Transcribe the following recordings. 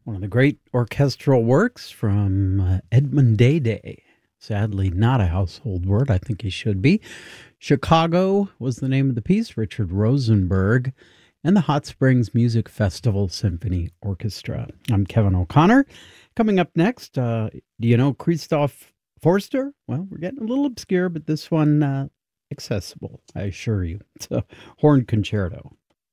One of the great orchestral works from Edmund Day. Sadly, not a household word. I think he should be. Chicago was the name of the piece. Richard Rosenberg and the Hot Springs Music Festival Symphony Orchestra. I'm Kevin O'Connor. Coming up next, do you know Christoph Forster? Well, we're getting a little obscure, but this one accessible, I assure you. It's a horn concerto.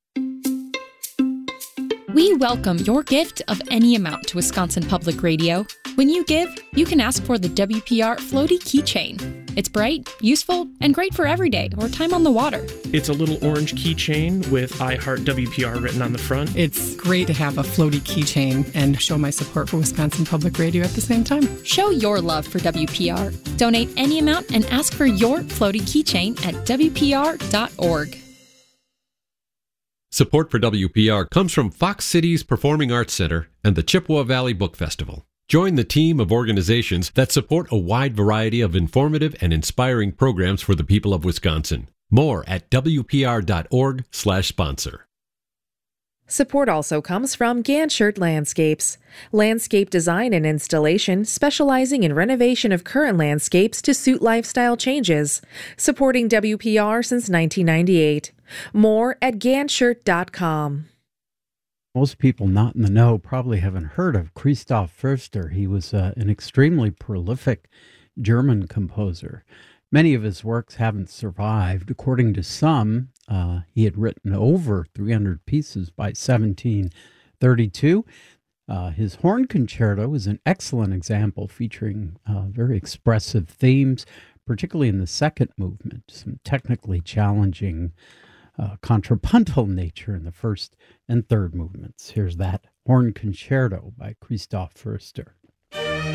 We welcome your gift of any amount to Wisconsin Public Radio. When you give, you can ask for the WPR Floaty Keychain. It's bright, useful, and great for every day or time on the water. It's a little orange keychain with I Heart WPR written on the front. It's great to have a floaty keychain and show my support for Wisconsin Public Radio at the same time. Show your love for WPR. Donate any amount and ask for your floaty keychain at WPR.org. Support for WPR comes from Fox Cities Performing Arts Center and the Chippewa Valley Book Festival. Join the team of organizations that support a wide variety of informative and inspiring programs for the people of Wisconsin. More at WPR.org/sponsor. Support also comes from Ganshert Landscapes, landscape design and installation specializing in renovation of current landscapes to suit lifestyle changes, supporting WPR since 1998. More at Ganshert.com. Most people not in the know probably haven't heard of Christoph Forster. He was an extremely prolific German composer. Many of his works haven't survived. According to some, he had written over 300 pieces by 1732. His horn concerto is an excellent example featuring very expressive themes, particularly in the second movement, some technically challenging contrapuntal nature in the first and third movements. Here's that horn concerto by Christoph Forster.